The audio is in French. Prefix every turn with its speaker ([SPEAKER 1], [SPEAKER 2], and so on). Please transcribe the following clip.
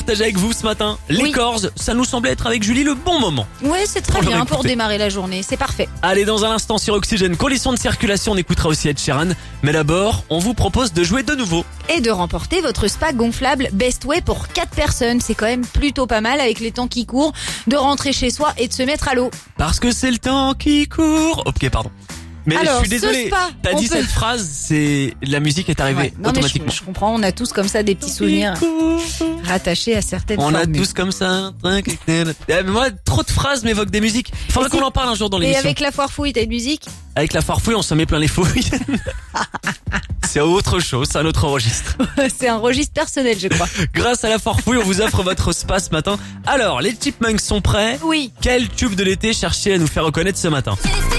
[SPEAKER 1] partager avec vous ce matin. Les
[SPEAKER 2] Oui.
[SPEAKER 1] Corses, ça nous semblait être avec Julie le bon moment.
[SPEAKER 2] Ouais, c'est très
[SPEAKER 1] Franchement,
[SPEAKER 2] bien pour
[SPEAKER 1] écoutez.
[SPEAKER 2] démarrer la journée, c'est parfait.
[SPEAKER 1] Allez, dans un instant sur Oxygène, conditions de circulation, on écoutera aussi Ed Sheeran. Mais d'abord, on vous propose de jouer de nouveau.
[SPEAKER 2] Et de remporter votre spa gonflable Best Way pour 4 personnes. C'est quand même plutôt pas mal avec les temps qui courent, de rentrer chez soi et de se mettre à l'eau.
[SPEAKER 1] Parce que c'est le temps qui court. Ok, pardon. Mais
[SPEAKER 2] Alors,
[SPEAKER 1] je suis désolé,
[SPEAKER 2] ce spa,
[SPEAKER 1] t'as
[SPEAKER 2] on
[SPEAKER 1] dit
[SPEAKER 2] peut-
[SPEAKER 1] cette phrase, c'est la musique est arrivée
[SPEAKER 2] Ouais. Non mais
[SPEAKER 1] automatiquement.
[SPEAKER 2] je comprends, on a tous comme ça des petits souvenirs rattachés à certaines
[SPEAKER 1] On a
[SPEAKER 2] formules.
[SPEAKER 1] tous comme ça. Mais moi, trop de phrases m'évoquent des musiques. Faudra
[SPEAKER 2] Et
[SPEAKER 1] qu'on
[SPEAKER 2] c'est-
[SPEAKER 1] en parle un jour dans
[SPEAKER 2] Et
[SPEAKER 1] l'émission.
[SPEAKER 2] avec la foire fouille, t'as une musique?
[SPEAKER 1] Avec la farfouille, on se met plein les fouilles. C'est autre chose, c'est un autre registre.
[SPEAKER 2] C'est un registre personnel, je crois.
[SPEAKER 1] Grâce à la farfouille, on vous offre votre spa ce matin. Alors, les Chipmunks sont prêts.
[SPEAKER 2] Oui.
[SPEAKER 1] Quel tube de l'été cherchez à nous faire reconnaître ce matin?